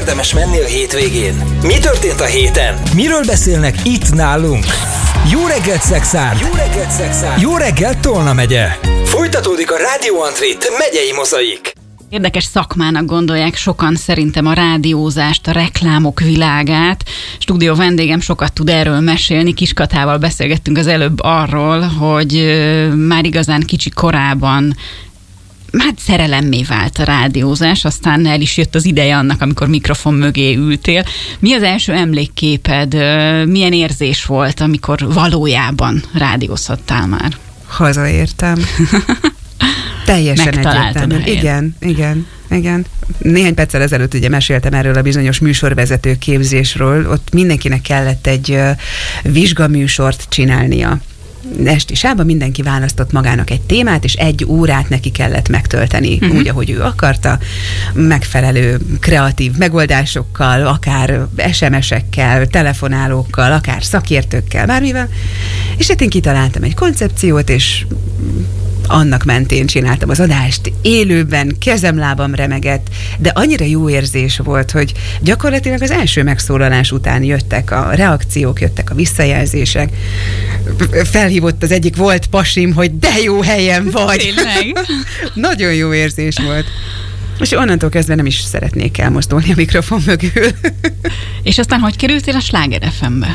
érdemes menni a hétvégén? Mi történt a héten? Miről beszélnek itt nálunk? Jó reggelt, Szexárd! Jó reggelt, Szexárd! Jó reggelt, Tolna megye! Folytatódik a Rádió Antrit megyei mozaik. Érdekes szakmának gondolják sokan szerintem a rádiózást, a reklámok világát. Stúdió vendégem sokat tud erről mesélni. Kiskatával beszélgettünk az előbb arról, hogy már igazán kicsi korában szerelemmé vált a rádiózás, aztán el is jött az ideje annak, amikor mikrofon mögé ültél. Mi az első emlékképed? Milyen érzés volt, amikor valójában rádiózhattál már? Hazaértem. Teljesen egyértelműen. Igen. Néhány perccel ezelőtt ugye meséltem erről a bizonyos műsorvezető képzésről. Ott mindenkinek kellett egy vizsgaműsort csinálnia. Esti sában mindenki választott magának egy témát, és 1 órát neki kellett megtölteni, úgy, ahogy ő akarta, megfelelő kreatív megoldásokkal, akár SMS-ekkel, telefonálókkal, akár szakértőkkel, bármivel. És hát én kitaláltam egy koncepciót, és annak mentén csináltam az adást, élőben, kezem-lábam remegett, de annyira jó érzés volt, hogy gyakorlatilag az első megszólalás után jöttek a reakciók, jöttek a visszajelzések. Felhívott az egyik volt pasim, hogy de jó helyen vagy. Tényleg? Nagyon jó érzés volt. És onnantól kezdve nem is szeretnék elmozdulni a mikrofon mögül. És aztán hogy kerültél a Sláger FM-be?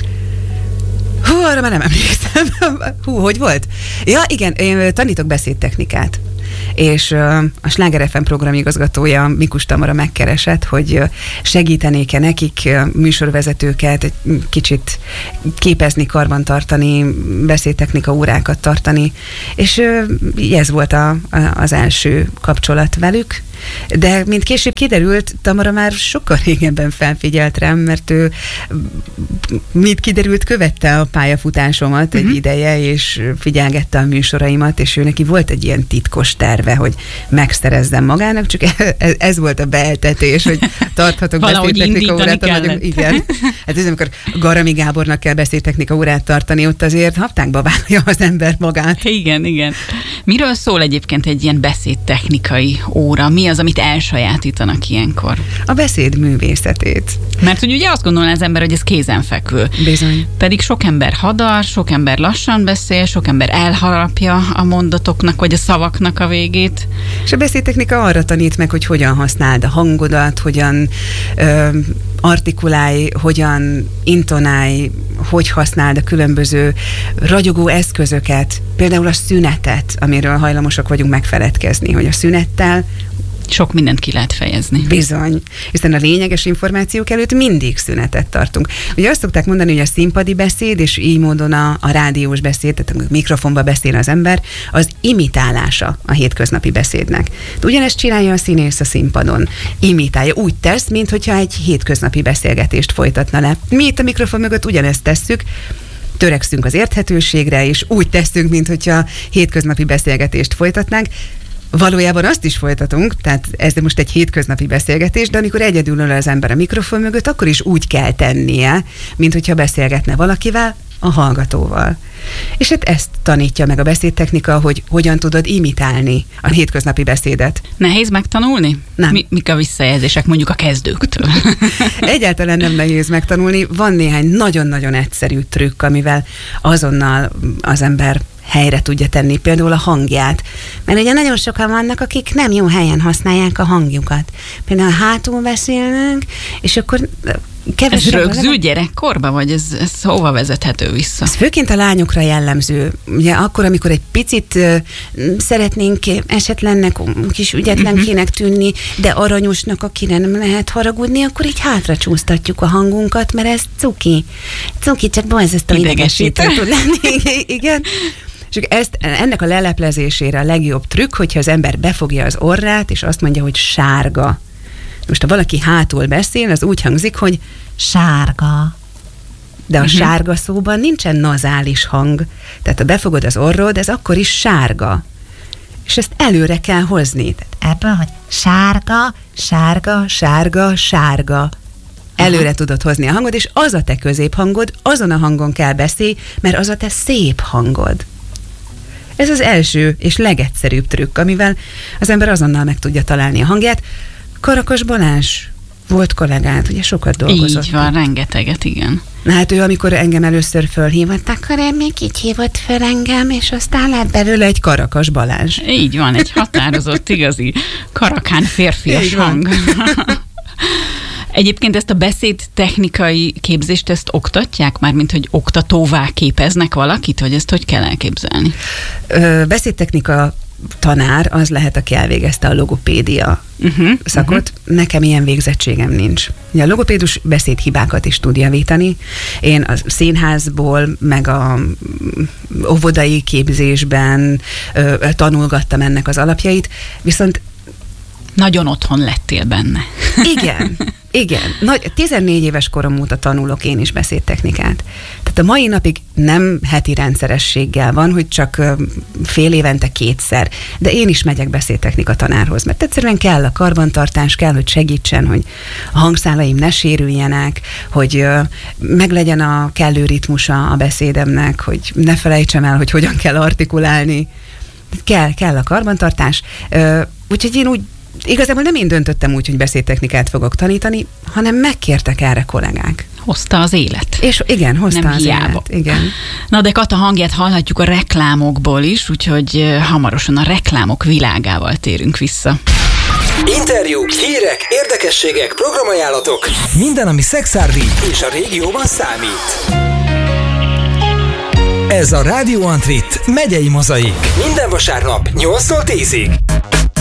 Arra már nem emlékszem. Hogy volt? Ja, igen, én tanítok beszédtechnikát. És a Sláger FM programigazgatója, Mikus Tamara megkeresett, hogy segítenék-e nekik műsorvezetőket egy kicsit képezni, karbantartani, beszédtechnika órákat tartani, és ez volt az első kapcsolat velük. De mint később kiderült, Tamara már sokkal régebben felfigyelt rám, mert ő, mint kiderült, követte a pályafutásomat egy ideje, és figyelgette a műsoraimat, és ő neki volt egy ilyen titkos terve, hogy megszerezzem magának, csak ez volt a beeltetés, hogy tarthatok beszédtechnika órát. Igen. Hát ez amikor Garami Gábornak kell beszédtechnika órát tartani, ott azért haptákba válja az ember magát. Igen. Miről szól egyébként egy ilyen beszédtechnikai óra? Mi az, amit elsajátítanak ilyenkor? A beszéd művészetét. Mert hogy ugye azt gondolná az ember, hogy ez kézenfekvő. Bizony. Pedig sok ember hadar, sok ember lassan beszél, sok ember elharapja a mondatoknak, vagy a szavaknak a végét. És a beszédtechnika arra tanít meg, hogy hogyan használd a hangodat, hogyan artikulálj, hogyan intonálj, hogy használd a különböző ragyogó eszközöket, például a szünetet, amiről hajlamosak vagyunk megfeledkezni, hogy a szünettel sok mindent ki lehet fejezni. Bizony. Hiszen a lényeges információk előtt mindig szünetet tartunk. Ugye azt szokták mondani, hogy a színpadi beszéd, és így módon a rádiós beszéd, tehát a mikrofonba beszél az ember, az imitálása a hétköznapi beszédnek. De ugyanezt csinálja a színész a színpadon. Imitálja. Úgy tesz, mintha egy hétköznapi beszélgetést folytatna le. Mi itt a mikrofon mögött ugyanezt tesszük, törekszünk az érthetőségre, és úgy teszünk, mintha hétköznapi beszélgetést folytatnánk. Valójában azt is folytatunk, tehát ez most egy hétköznapi beszélgetés, de amikor egyedül ül az ember a mikrofon mögött, akkor is úgy kell tennie, mint hogyha beszélgetne valakivel, a hallgatóval. És hát ezt tanítja meg a beszédtechnika, hogy hogyan tudod imitálni a hétköznapi beszédet. Nehéz megtanulni? Nem. Mik a visszajelzések mondjuk a kezdőktől? Egyáltalán nem nehéz megtanulni. Van néhány nagyon-nagyon egyszerű trükk, amivel azonnal az ember helyre tudja tenni, például a hangját. Mert ugye nagyon sokan vannak, akik nem jó helyen használják a hangjukat. Például hátul beszélnek, és akkor ez rögzül gyerekkorban, vagy ez hova vezethető vissza? Ez főként a lányokra jellemző. Ugye akkor, amikor egy picit szeretnénk esetlennek, kis ügyetlenkének tűnni, de aranyosnak, akire nem lehet haragudni, akkor így hátra csúsztatjuk a hangunkat, mert ez cuki. Cuki, csak borzasztó idegesítő tud lenni. Igen. És ennek a leleplezésére a legjobb trükk, hogyha az ember befogja az orrát, és azt mondja, hogy sárga. Most ha valaki hátul beszél, az úgy hangzik, hogy sárga. De a sárga szóban nincsen nazális hang. Tehát ha befogod az orrod, ez akkor is sárga. És ezt előre kell hozni. Tehát ebből, hogy sárga, sárga, sárga, sárga. Előre tudod hozni a hangod, és az a te középhangod, azon a hangon kell beszélj, mert az a te szép hangod. Ez az első és legegyszerűbb trükk, amivel az ember azonnal meg tudja találni a hangját. Karakas Balázs volt kollégát, ugye sokat dolgozott. Így van, rengeteget, igen. Na hát ő, amikor engem először fölhívott, akkor én még így hívott föl engem, és aztán lett belőle egy Karakas Balázs. Így van, egy határozott, igazi karakán férfias hang. Egyébként ezt a beszédtechnikai képzést, ezt oktatják már, mint hogy oktatóvá képeznek valakit, vagy ezt hogy kell elképzelni? Beszédtechnika tanár az lehet, aki elvégezte a logopédia szakot. Nekem ilyen végzettségem nincs. A logopédus beszédhibákat is tud javítani. Én a színházból, meg a óvodai képzésben tanulgattam ennek az alapjait, viszont nagyon otthon lettél benne. Igen. 14 éves korom óta tanulok én is beszédtechnikát. Tehát a mai napig nem heti rendszerességgel van, hogy csak fél évente 2-szer, de én is megyek beszédtechnika tanárhoz, mert egyszerűen kell a karbantartás, kell, hogy segítsen, hogy a hangszálaim ne sérüljenek, hogy meglegyen a kellő ritmusa a beszédemnek, hogy ne felejtsem el, hogy hogyan kell artikulálni. Kell a karbantartás. Úgyhogy én úgy igazából nem én döntöttem úgy, hogy beszédtechnikát fogok tanítani, hanem megkértek erre kollégák. Hozta az élet. És igen, hozta nem az hiába. élet. Igen. Na de Kata hangját hallhatjuk a reklámokból is, úgyhogy hamarosan a reklámok világával térünk vissza. Interjúk, hírek, érdekességek, programajánlatok. Minden, ami szexárdi és a régióban számít. Ez a Radio Antrit megyei mozaik. Minden vasárnap 8-tól 10-ig.